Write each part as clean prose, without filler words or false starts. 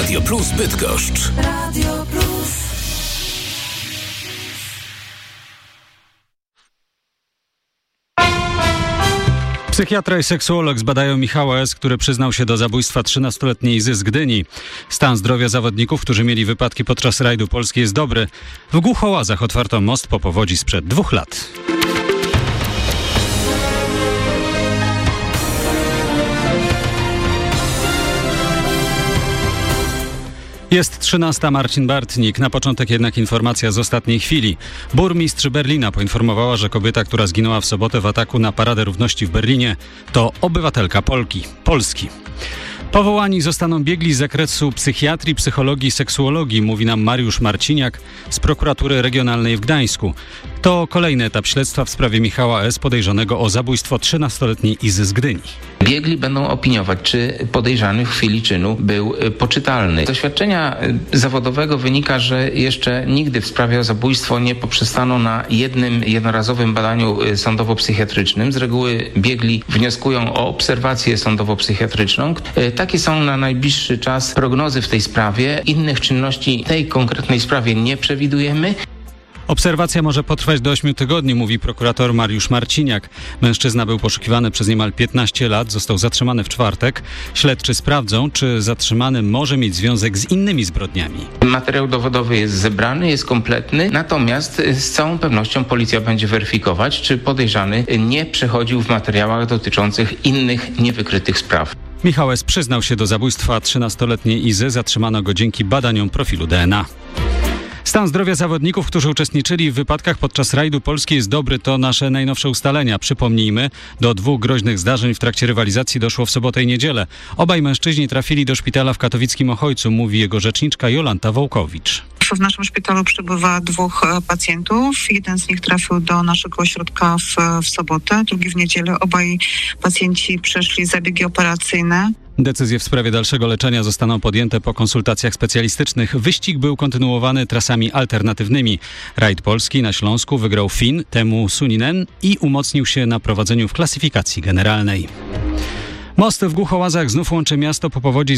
Radio Plus Bydgoszcz. Radio Plus. Psychiatra i seksuolog zbadają Michała S., który przyznał się do zabójstwa 13-letniej Izy z Gdyni. Stan zdrowia zawodników, którzy mieli wypadki podczas rajdu Polski, jest dobry. W Głuchołazach otwarto most po powodzi sprzed 2 lat. Jest 13. Marcin Bartnik. Na początek jednak informacja z ostatniej chwili. Burmistrz Berlina poinformowała, że kobieta, która zginęła w sobotę w ataku na Paradę Równości w Berlinie, to obywatelka Polski. Powołani zostaną biegli z zakresu psychiatrii, psychologii i seksuologii, mówi nam Mariusz Marciniak z Prokuratury Regionalnej w Gdańsku. To kolejny etap śledztwa w sprawie Michała S., podejrzanego o zabójstwo 13-letniej Izy z Gdyni. Biegli będą opiniować, czy podejrzany w chwili czynu był poczytalny. Z doświadczenia zawodowego wynika, że jeszcze nigdy w sprawie o zabójstwo nie poprzestano na jednorazowym badaniu sądowo-psychiatrycznym. Z reguły biegli wnioskują o obserwację sądowo-psychiatryczną. Takie są na najbliższy czas prognozy w tej sprawie. Innych czynności w tej konkretnej sprawie nie przewidujemy. Obserwacja może potrwać do 8 tygodni, mówi prokurator Mariusz Marciniak. Mężczyzna był poszukiwany przez niemal 15 lat, został zatrzymany w czwartek. Śledczy sprawdzą, czy zatrzymany może mieć związek z innymi zbrodniami. Materiał dowodowy jest zebrany, jest kompletny, natomiast z całą pewnością policja będzie weryfikować, czy podejrzany nie przechodził w materiałach dotyczących innych niewykrytych spraw. Michał S. przyznał się do zabójstwa 13-letniej Izy. Zatrzymano go dzięki badaniom profilu DNA. Stan zdrowia zawodników, którzy uczestniczyli w wypadkach podczas rajdu Polski, jest dobry. To nasze najnowsze ustalenia. Przypomnijmy, do 2 groźnych zdarzeń w trakcie rywalizacji doszło w sobotę i niedzielę. Obaj mężczyźni trafili do szpitala w katowickim Ochojcu, mówi jego rzeczniczka Jolanta Wołkowicz. W naszym szpitalu przebywa 2 pacjentów. Jeden z nich trafił do naszego ośrodka w sobotę, drugi w niedzielę. Obaj pacjenci przeszli zabiegi operacyjne. Decyzje w sprawie dalszego leczenia zostaną podjęte po konsultacjach specjalistycznych. Wyścig był kontynuowany trasami alternatywnymi. Rajd Polski na Śląsku wygrał Fin Teemu Suninen i umocnił się na prowadzeniu w klasyfikacji generalnej. Most w Głuchołazach znów łączy miasto po powodzi z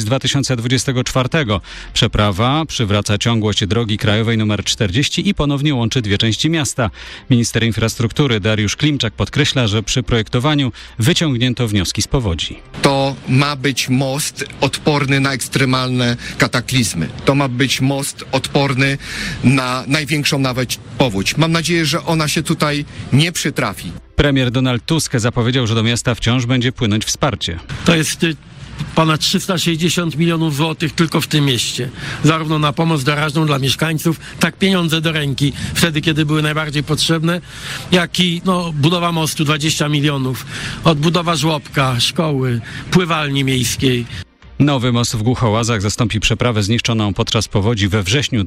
2024. Przeprawa przywraca ciągłość drogi krajowej nr 40 i ponownie łączy 2 części miasta. Minister infrastruktury Dariusz Klimczak podkreśla, że przy projektowaniu wyciągnięto wnioski z powodzi. To ma być most odporny na ekstremalne kataklizmy. To ma być most odporny na największą nawet powódź. Mam nadzieję, że ona się tutaj nie przytrafi. Premier Donald Tusk zapowiedział, że do miasta wciąż będzie płynąć wsparcie. To jest ponad 360 milionów złotych tylko w tym mieście. Zarówno na pomoc doraźną dla mieszkańców, tak pieniądze do ręki, wtedy kiedy były najbardziej potrzebne, jak i budowa mostu 20 milionów, odbudowa żłobka, szkoły, pływalni miejskiej. Nowy most w Głuchołazach zastąpi przeprawę zniszczoną podczas powodzi we wrześniu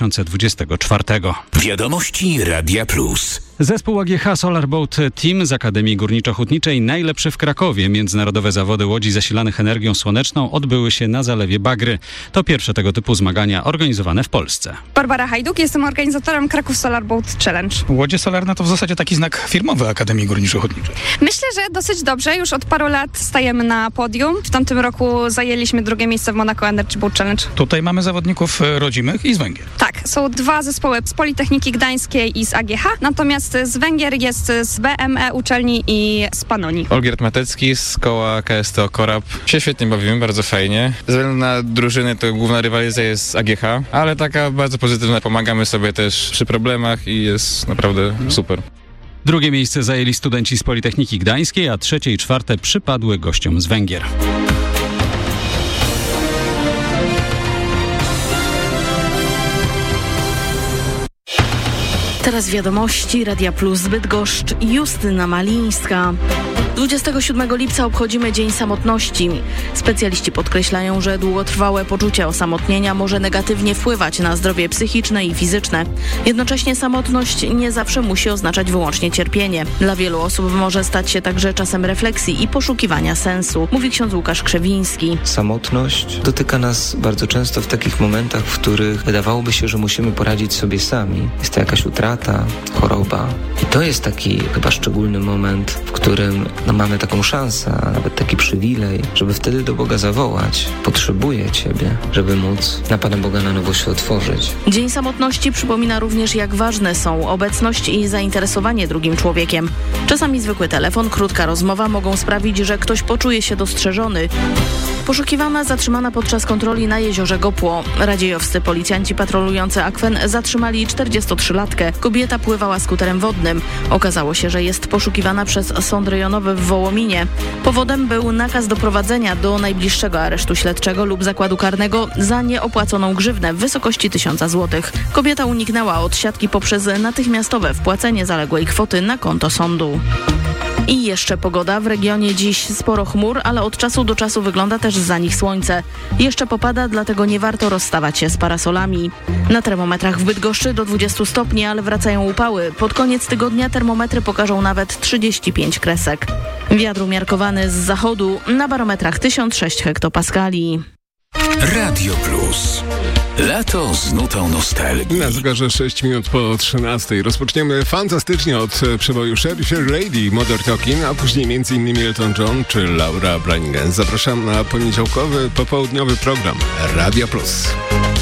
2024. Wiadomości Radia Plus. Zespół AGH Solar Boat Team z Akademii Górniczo-Hutniczej najlepszy w Krakowie. Międzynarodowe zawody łodzi zasilanych energią słoneczną odbyły się na Zalewie Bagry. To pierwsze tego typu zmagania organizowane w Polsce. Barbara Hajduk, jestem organizatorem Kraków Solar Boat Challenge. Łodzie solarne to w zasadzie taki znak firmowy Akademii Górniczo-Hutniczej. Myślę, że dosyć dobrze. Już od paru lat stajemy na podium. W tamtym roku zajęliśmy 2. miejsce w Monaco Energy Boat Challenge. Tutaj mamy zawodników rodzimych i z Węgier. Tak, są 2 zespoły z Politechniki Gdańskiej i z AGH, natomiast z Węgier jest z BME uczelni i z Panonii. Olgierd Matecki z koła KSTO Korab. Się świetnie bawimy, bardzo fajnie. Ze względu na drużyny to główna rywalizacja jest z AGH, ale taka bardzo pozytywna. Pomagamy sobie też przy problemach i jest naprawdę super. 2. miejsce zajęli studenci z Politechniki Gdańskiej, a 3. i 4. przypadły gościom z Węgier. Teraz wiadomości Radia Plus Bydgoszcz, Justyna Malińska. 27 lipca obchodzimy Dzień Samotności. Specjaliści podkreślają, że długotrwałe poczucie osamotnienia może negatywnie wpływać na zdrowie psychiczne i fizyczne. Jednocześnie samotność nie zawsze musi oznaczać wyłącznie cierpienie. Dla wielu osób może stać się także czasem refleksji i poszukiwania sensu, mówi ksiądz Łukasz Krzewiński. Samotność dotyka nas bardzo często w takich momentach, w których wydawałoby się, że musimy poradzić sobie sami. Jest to jakaś utrata, choroba. I to jest taki chyba szczególny moment, w którym mamy taką szansę, a nawet taki przywilej, żeby wtedy do Boga zawołać. Potrzebuję Ciebie, żeby móc na Pana Boga na nowo się otworzyć. Dzień Samotności przypomina również, jak ważne są obecność i zainteresowanie drugim człowiekiem. Czasami zwykły telefon, krótka rozmowa mogą sprawić, że ktoś poczuje się dostrzeżony. Poszukiwana, zatrzymana podczas kontroli na jeziorze Gopło. Radziejowscy policjanci patrolujący akwen zatrzymali 43-latkę. Kobieta pływała skuterem wodnym. Okazało się, że jest poszukiwana przez sąd rejonowy w Wołominie. Powodem był nakaz doprowadzenia do najbliższego aresztu śledczego lub zakładu karnego za nieopłaconą grzywnę w wysokości 1000 zł. Kobieta uniknęła od siatki poprzez natychmiastowe wpłacenie zaległej kwoty na konto sądu. I jeszcze pogoda. W regionie dziś sporo chmur, ale od czasu do czasu wygląda też za nich słońce. Jeszcze popada, dlatego nie warto rozstawać się z parasolami. Na termometrach w Bydgoszczy do 20 stopni, ale wracają upały. Pod koniec tygodnia termometry pokażą nawet 35 kresek. Wiatr umiarkowany z zachodu, na barometrach 1006 hektopaskali. Radio Plus. Lato z nutą nostalgii. Na zegarze 6 minut po 13. Rozpoczniemy fantastycznie od przeboju Sherry Lady, Modern Talking, a później m.in. Elton John czy Laura Branigan. Zapraszam na poniedziałkowy, popołudniowy program Radio Plus.